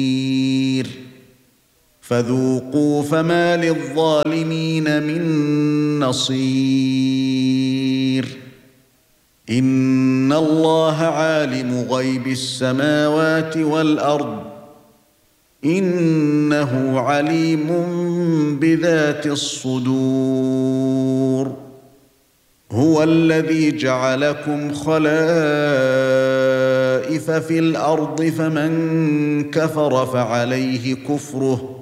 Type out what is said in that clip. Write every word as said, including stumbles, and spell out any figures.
فذوقوا فما للظالمين من نصير إن الله عالم غيب السماوات والأرض إنه عليم بذات الصدور هو الذي جعلكم خلائف في الأرض فمن كفر فعليه كفره